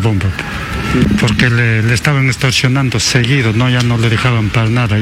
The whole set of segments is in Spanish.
bomba, porque le estaban extorsionando seguido, no, ya no le dejaban para nada,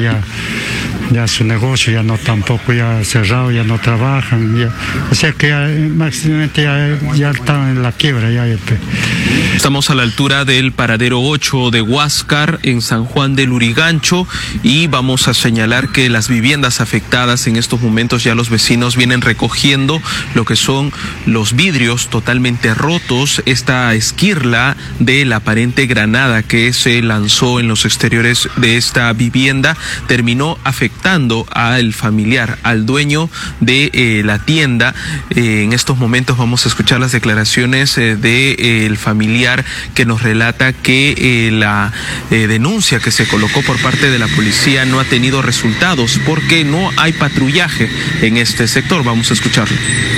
ya su negocio ya no, tampoco ya cerrado, ya no trabajan, ya, o sea que máximamente ya están en la quiebra ya. Estamos a la altura del paradero 8 de Huáscar en San Juan del Lurigancho y vamos a señalar que las viviendas afectadas en estos momentos ya los vecinos vienen recogiendo lo que son los vidrios totalmente rotos, esta esquirla de la aparente granada que se lanzó en los exteriores de esta vivienda terminó afectando al familiar, al dueño de la tienda. En estos momentos vamos a escuchar las declaraciones del familiar que nos relata que la denuncia que se colocó por parte de la policía no ha tenido resultados porque no hay patrullaje en este sector. Vamos a escucharlo.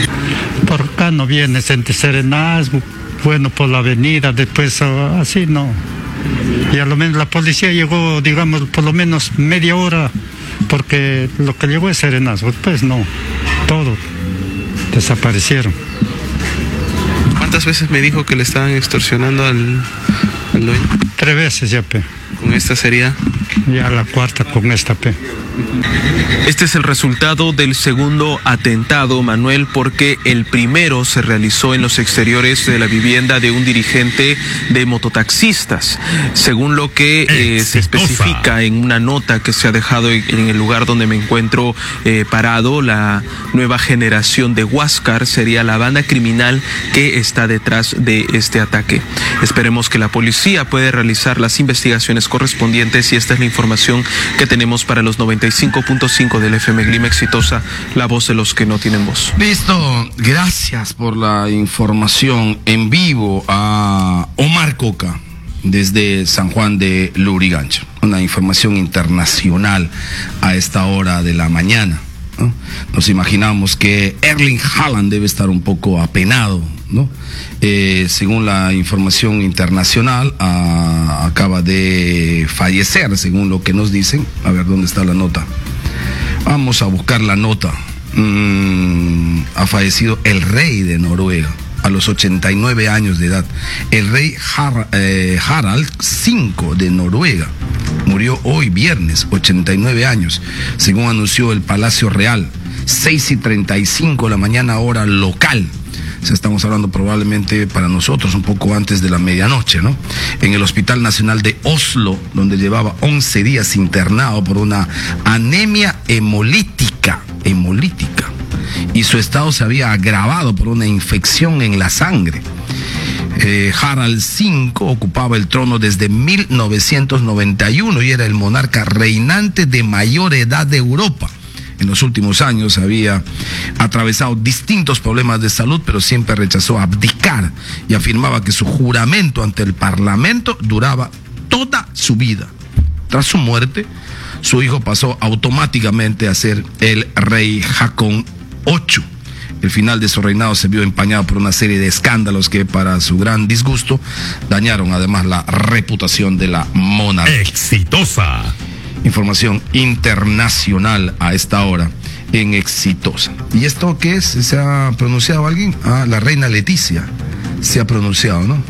Por acá no viene gente Serenazgo, bueno, por la avenida, después así no. Y a lo menos la policía llegó, digamos, por lo menos media hora, porque lo que llegó es Serenazgo, después no, todo desaparecieron. ¿Cuántas veces me dijo que le estaban extorsionando al dueño? 3 veces ya, pe. ¿Con esta sería? Ya la cuarta con esta, pe. Este es el resultado del segundo atentado, Manuel, porque el primero se realizó en los exteriores de la vivienda de un dirigente de mototaxistas. Según lo que se especifica en una nota que se ha dejado en el lugar donde me encuentro parado, la nueva generación de Huáscar sería la banda criminal que está detrás de este ataque. Esperemos que la policía pueda realizar las investigaciones correspondientes y esta es la información que tenemos para los 95.5 del FM Clima Exitosa, la voz de los que no tienen voz. Listo, gracias por la información en vivo a Omar Coca desde San Juan de Lurigancho. Una información internacional a esta hora de la mañana, ¿no? Nos imaginamos que Erling Haaland debe estar un poco apenado, ¿no? Según la información internacional, acaba de fallecer, según lo que nos dicen. A ver, ¿dónde está la nota? Vamos a buscar la nota. Ha fallecido el rey de Noruega a los 89 años de edad. El rey Harald V de Noruega murió hoy viernes, 89 años, según anunció el Palacio Real, 6:35 de la mañana hora local. O sea, estamos hablando probablemente para nosotros un poco antes de la medianoche, ¿no? En el Hospital Nacional de Oslo, donde llevaba 11 días internado por una anemia hemolítica, y su estado se había agravado por una infección en la sangre. Harald V ocupaba el trono desde 1991 y era el monarca reinante de mayor edad de Europa. En los últimos años había atravesado distintos problemas de salud, pero siempre rechazó abdicar y afirmaba que su juramento ante el Parlamento duraba toda su vida. Tras su muerte, su hijo pasó automáticamente a ser el rey Haakon VIII. El final de su reinado se vio empañado por una serie de escándalos que, para su gran disgusto, dañaron además la reputación de la monarquía. Exitosa. Información internacional a esta hora en Exitosa. ¿Y esto qué es? ¿Se ha pronunciado alguien? La reina Leticia se ha pronunciado, ¿no?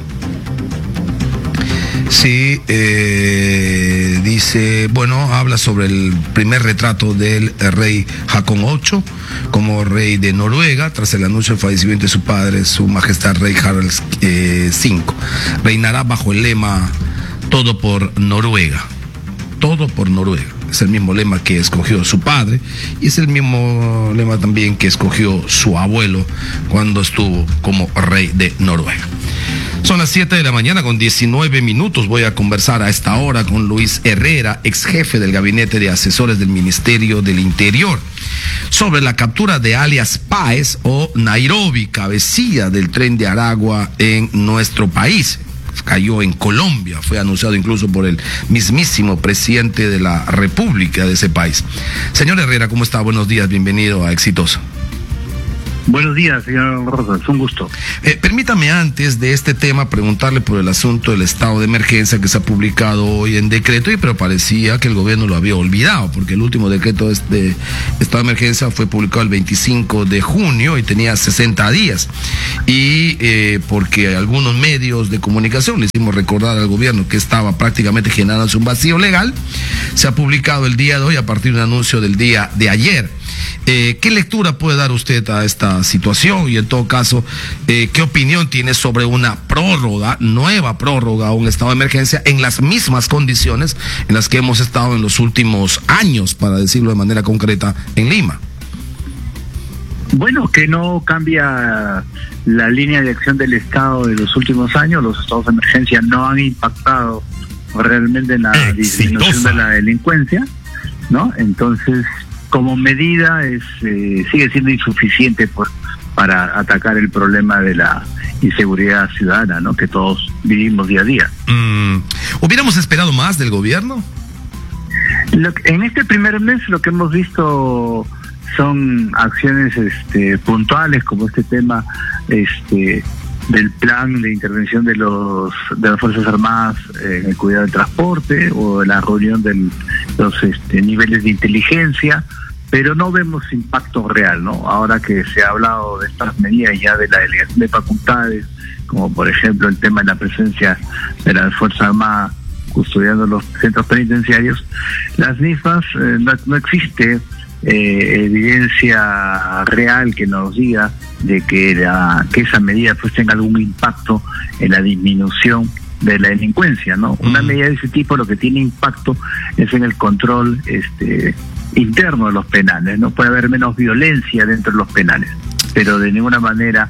Sí, dice, bueno, habla sobre el primer retrato del rey Haakon VIII como rey de Noruega, tras el anuncio del fallecimiento de su padre, su majestad rey Harald V. Reinará bajo el lema "Todo por Noruega". Todo por Noruega. Es el mismo lema que escogió su padre y es el mismo lema también que escogió su abuelo cuando estuvo como rey de Noruega. Son las 7 de la mañana con 19 minutos. Voy a conversar a esta hora con Luis Herrera, ex jefe del gabinete de asesores del Ministerio del Interior, sobre la captura de alias Páez o Nairobi, cabecilla del tren de Aragua en nuestro país. Cayó en Colombia, fue anunciado incluso por el mismísimo presidente de la República de ese país. Señor Herrera, ¿cómo está? Buenos días, bienvenido a Exitoso. Buenos días, señor Rosas, un gusto. Permítame, antes de este tema, preguntarle por el asunto del estado de emergencia que se ha publicado hoy en decreto, pero parecía que el gobierno lo había olvidado, porque el último decreto de este estado de emergencia fue publicado el 25 de junio y tenía 60 días. Y porque algunos medios de comunicación le hicimos recordar al gobierno que estaba prácticamente generándose un vacío legal, se ha publicado el día de hoy a partir de un anuncio del día de ayer. ¿Qué lectura puede dar usted a esta situación? Y en todo caso, ¿qué opinión tiene sobre una nueva prórroga a un estado de emergencia en las mismas condiciones en las que hemos estado en los últimos años, para decirlo de manera concreta, en Lima? Bueno, que no cambia la línea de acción del Estado de los últimos años. Los estados de emergencia no han impactado realmente en la disminución de la delincuencia, ¿no? Entonces, como medida sigue siendo insuficiente para atacar el problema de la inseguridad ciudadana, ¿no?, que todos vivimos día a día. ¿Hubiéramos esperado más del gobierno? En este primer mes lo que hemos visto son acciones puntuales, como este tema del plan de intervención de las Fuerzas Armadas en el cuidado del transporte, o de la reunión de los niveles de inteligencia, pero no vemos impacto real, ¿no? Ahora que se ha hablado de estas medidas ya de la delegación de facultades, como por ejemplo el tema de la presencia de las Fuerzas Armadas custodiando los centros penitenciarios, las mismas no existe evidencia real que nos diga de que esa medida pues tenga algún impacto en la disminución de la delincuencia, ¿no? Una medida de ese tipo lo que tiene impacto es en el control interno de los penales, ¿no? Puede haber menos violencia dentro de los penales, pero de ninguna manera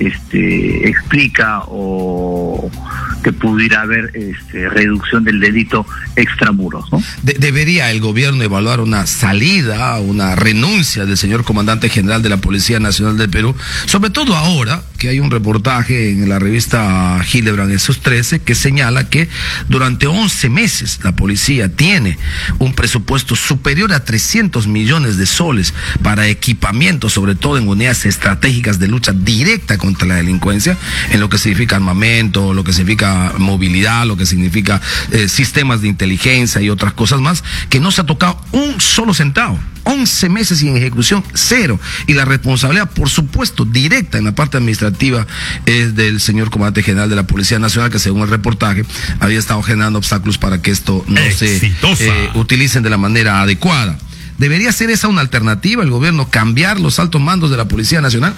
explica o que pudiera haber reducción del delito extramuros, ¿no? ¿Debería el gobierno evaluar una salida, una renuncia del señor comandante general de la Policía Nacional del Perú? Sobre todo ahora que hay un reportaje en la revista Hildebrand en sus 13 que señala que durante 11 meses la policía tiene un presupuesto superior a 300 millones de soles para equipamiento, sobre todo en unidades estratégicas de lucha directa contra la delincuencia, en lo que significa armamento, lo que significa movilidad, lo que significa sistemas de inteligencia y otras cosas más, que no se ha tocado un solo centavo. 11 meses sin ejecución, cero. Y la responsabilidad, por supuesto, directa en la parte administrativa es del señor comandante general de la Policía Nacional, que según el reportaje había estado generando obstáculos para que esto no se utilicen de la manera adecuada. ¿Debería ser esa una alternativa, el gobierno cambiar los altos mandos de la Policía Nacional?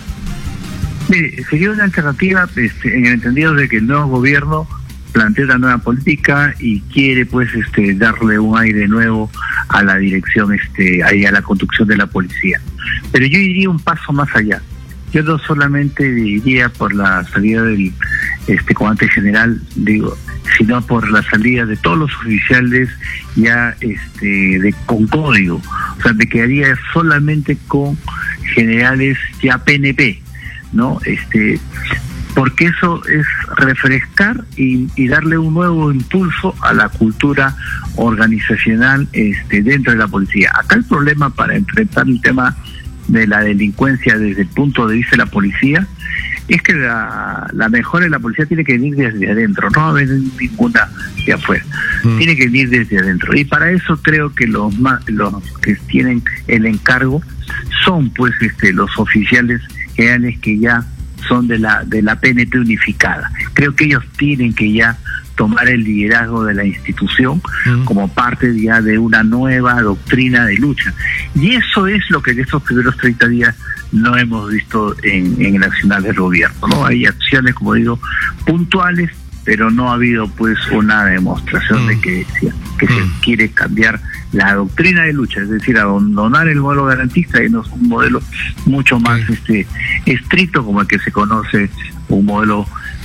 Sería una alternativa en el entendido de que el nuevo gobierno plantea una nueva política y quiere pues darle un aire nuevo a la dirección, a la conducción de la policía. Pero yo iría un paso más allá. Yo no solamente iría por la salida del comandante general, sino por la salida de todos los oficiales ya con código. O sea, me quedaría solamente con generales ya PNP, ¿no? Porque eso es refrescar y darle un nuevo impulso a la cultura organizacional dentro de la policía. Acá el problema para enfrentar el tema de la delincuencia desde el punto de vista de la policía es que la mejora de la policía tiene que venir desde adentro, no va a haber ninguna de afuera, tiene que venir desde adentro, y para eso creo que los que tienen el encargo son pues los oficiales generales que ya son de la PNP unificada. Creo que ellos tienen que ya tomar el liderazgo de la institución como parte ya de una nueva doctrina de lucha. Y eso es lo que en estos primeros 30 días no hemos visto en el accionar del gobierno, ¿no? Hay acciones, como digo, puntuales, pero no ha habido pues una demostración de que se quiere cambiar la doctrina de lucha, es decir, abandonar el modelo garantista y un modelo mucho más estricto como el que se conoce, un modelo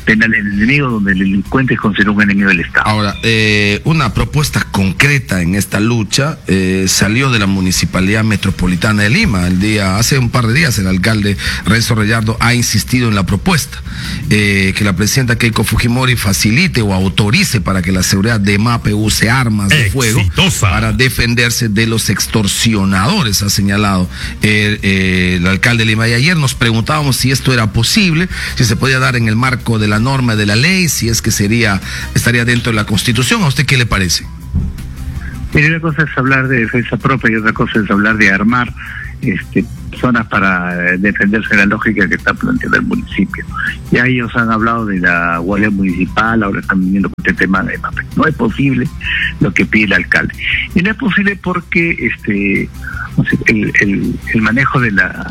penal el enemigo, donde el delincuente es considerado un enemigo del Estado. Ahora, una propuesta concreta en esta lucha salió de la Municipalidad Metropolitana de Lima. Hace un par de días el alcalde Renzo Reyardo ha insistido en la propuesta que la presidenta Keiko Fujimori facilite o autorice para que la seguridad de MAPE use armas de fuego para defenderse de los extorsionadores, ha señalado el alcalde de Lima. Y ayer nos preguntábamos si esto era posible, si se podía dar en el marco de la norma de la ley, si es que estaría dentro de la Constitución. ¿A usted qué le parece? Mire, una cosa es hablar de defensa propia y otra cosa es hablar de armar zonas para defenderse de la lógica que está planteando el municipio. Ya ellos han hablado de la Guardia Municipal, ahora están viniendo con este tema de MAPE. No es posible lo que pide el alcalde. Y no es posible porque el manejo de la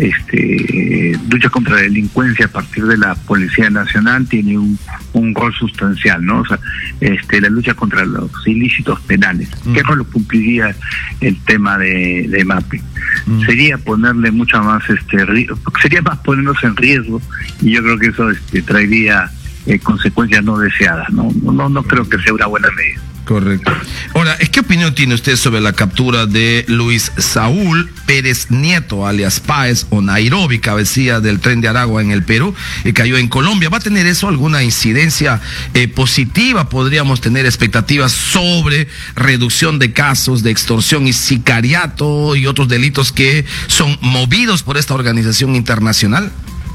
lucha contra la delincuencia a partir de la Policía Nacional tiene un rol sustancial, ¿no? O sea, la lucha contra los ilícitos penales. ¿Qué rol cumpliría el tema de MAPE? Sería ponerle mucho más, sería más ponernos en riesgo, y yo creo que eso traería consecuencias no deseadas, ¿no? No creo que sea una buena medida. Correcto. Ahora, ¿qué opinión tiene usted sobre la captura de Luis Saúl Pérez Nieto, alias Páez, o Nairobi, cabecilla del Tren de Aragua en el Perú, y cayó en Colombia? ¿Va a tener eso alguna incidencia positiva? ¿Podríamos tener expectativas sobre reducción de casos de extorsión y sicariato y otros delitos que son movidos por esta organización internacional?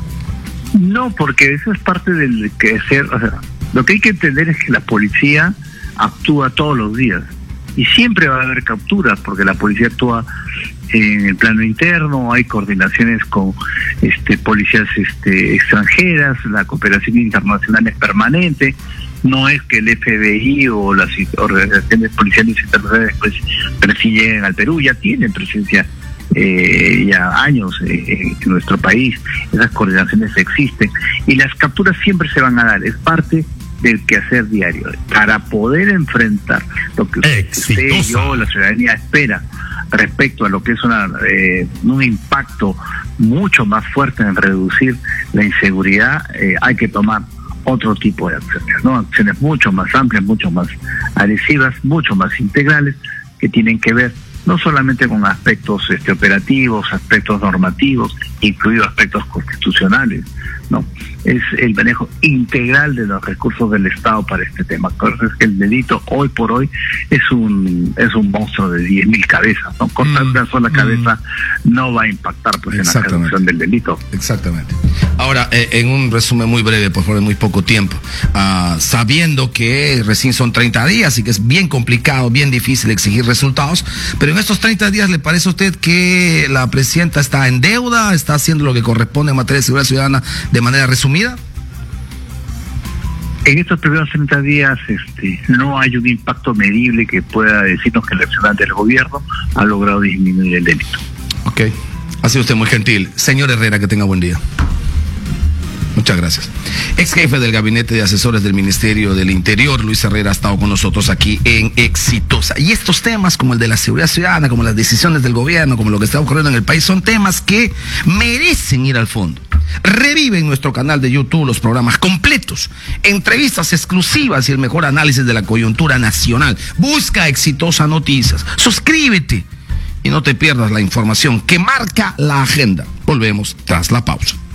No, porque eso es parte del quehacer. O sea, lo que hay que entender es que la policía actúa todos los días y siempre va a haber capturas porque la policía actúa en el plano interno, hay coordinaciones con policías extranjeras, la cooperación internacional es permanente. No es que el FBI o las organizaciones policiales internacionales pues lleguen al Perú, ya tienen presencia ya años en nuestro país. Esas coordinaciones existen y las capturas siempre se van a dar, es parte del quehacer diario, para poder enfrentar lo que usted y yo, la ciudadanía, espera respecto a lo que es un impacto mucho más fuerte en reducir la inseguridad. Hay que tomar otro tipo de acciones, ¿no? Acciones mucho más amplias, mucho más agresivas, mucho más integrales, que tienen que ver no solamente con aspectos operativos, aspectos normativos, incluidos aspectos constitucionales, ¿no? Es el manejo integral de los recursos del Estado para este tema. Entonces, el delito hoy por hoy es un monstruo de 10.000 cabezas, ¿no? Cortar una sola cabeza no va a impactar pues en la reducción del delito. Exactamente. Ahora, en un resumen muy breve, por favor, en muy poco tiempo, sabiendo que recién son 30 días y que es bien complicado, bien difícil exigir resultados, pero en estos 30 días, ¿le parece a usted que la presidenta está en deuda, está haciendo lo que corresponde en materia de seguridad ciudadana de manera resumida? En estos primeros 30 días no hay un impacto medible que pueda decirnos que el accionar del gobierno ha logrado disminuir el delito. Ok, ha sido usted muy gentil. Señor Herrera, que tenga buen día. Muchas gracias. Ex jefe del Gabinete de Asesores del Ministerio del Interior, Luis Herrera, ha estado con nosotros aquí en Exitosa. Y estos temas, como el de la seguridad ciudadana, como las decisiones del gobierno, como lo que está ocurriendo en el país, son temas que merecen ir al fondo. Revive en nuestro canal de YouTube los programas completos, entrevistas exclusivas y el mejor análisis de la coyuntura nacional. Busca Exitosa Noticias, suscríbete y no te pierdas la información que marca la agenda. Volvemos tras la pausa.